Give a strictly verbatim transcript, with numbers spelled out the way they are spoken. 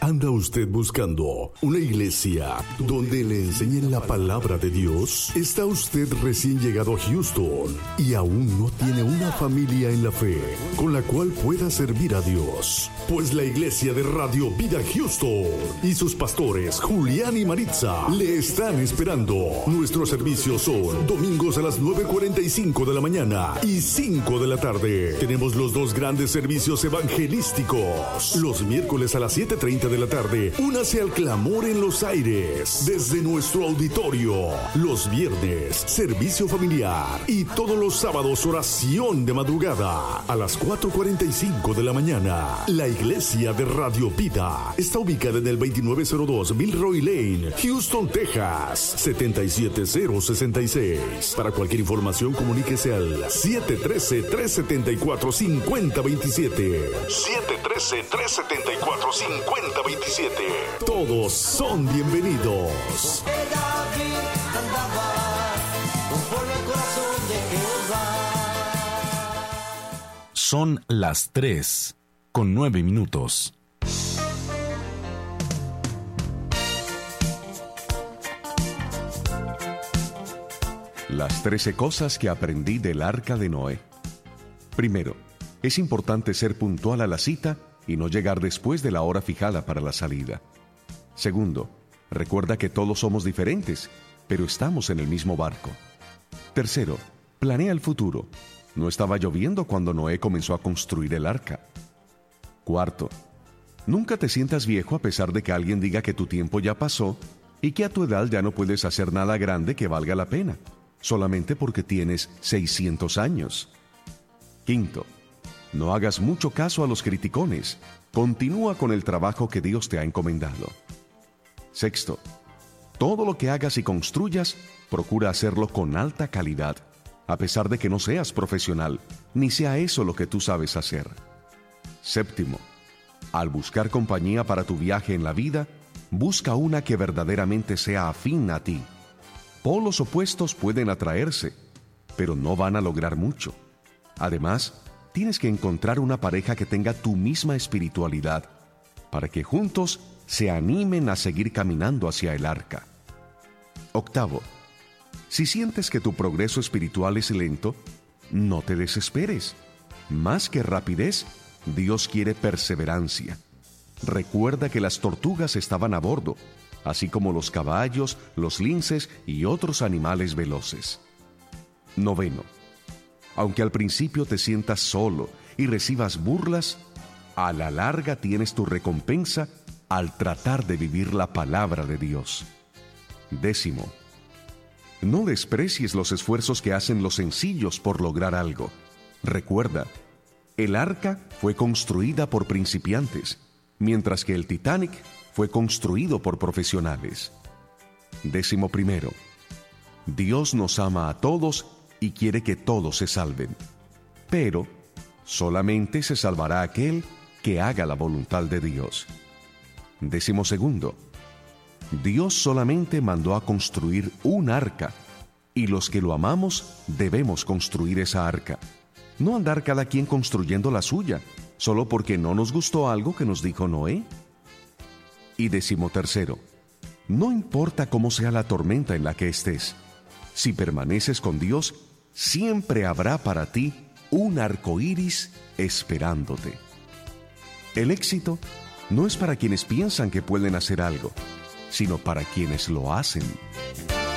¿Anda usted buscando una iglesia donde le enseñen la palabra de Dios? ¿Está usted recién llegado a Houston y aún no tiene una familia en la fe con la cual pueda servir a Dios? Pues la iglesia de Radio Vida Houston y sus pastores Julián y Maritza le están esperando. Nuestros servicios son domingos a las nueve cuarenta y cinco de la mañana y cinco de la tarde. Tenemos los dos grandes servicios evangelísticos. Los miércoles a las siete treinta de la tarde, únase al clamor en los aires desde nuestro auditorio. Los viernes, servicio familiar y todos los sábados, oración de madrugada a las cuatro cuarenta y cinco de la mañana. La iglesia de Radio Vida está ubicada en el veintinueve cero dos Milroy Lane, Houston, Texas, setenta y siete cero sesenta y seis. Para cualquier información, comuníquese al siete uno tres, tres siete cuatro, cinco cero dos siete. siete uno tres, tres siete cuatro, cinco cero dos siete. Todos son bienvenidos. Son las tres con nueve minutos. Las trece cosas que aprendí del arca de Noé. Primero, es importante ser puntual a la cita y no llegar después de la hora fijada para la salida. Segundo, recuerda que todos somos diferentes, pero estamos en el mismo barco. Tercero, planea el futuro. No estaba lloviendo cuando Noé comenzó a construir el arca. Cuarto, nunca te sientas viejo a pesar de que alguien diga que tu tiempo ya pasó y que a tu edad ya no puedes hacer nada grande que valga la pena, solamente porque tienes seiscientos años. Quinto, no hagas mucho caso a los criticones. Continúa con el trabajo que Dios te ha encomendado. Sexto, todo lo que hagas y construyas, procura hacerlo con alta calidad, a pesar de que no seas profesional, ni sea eso lo que tú sabes hacer. Séptimo, al buscar compañía para tu viaje en la vida, busca una que verdaderamente sea afín a ti. Polos opuestos pueden atraerse, pero no van a lograr mucho. Además, tienes que encontrar una pareja que tenga tu misma espiritualidad, para que juntos se animen a seguir caminando hacia el arca. Octavo, si sientes que tu progreso espiritual es lento, no te desesperes. Más que rapidez, Dios quiere perseverancia. Recuerda que las tortugas estaban a bordo, así como los caballos, los linces y otros animales veloces. Noveno, aunque al principio te sientas solo y recibas burlas, a la larga tienes tu recompensa al tratar de vivir la palabra de Dios. Décimo, no desprecies los esfuerzos que hacen los sencillos por lograr algo. Recuerda, el arca fue construida por principiantes, mientras que el Titanic fue construido por profesionales. Décimo primero, Dios nos ama a todos y quiere que todos se salven, pero solamente se salvará aquel que haga la voluntad de Dios. Décimo segundo, Dios solamente mandó a construir un arca, y los que lo amamos debemos construir esa arca, no andar cada quien construyendo la suya, solo porque no nos gustó algo que nos dijo Noé. Y décimo tercero, no importa cómo sea la tormenta en la que estés, si permaneces con Dios, siempre habrá para ti un arco iris esperándote. El éxito no es para quienes piensan que pueden hacer algo, sino para quienes lo hacen.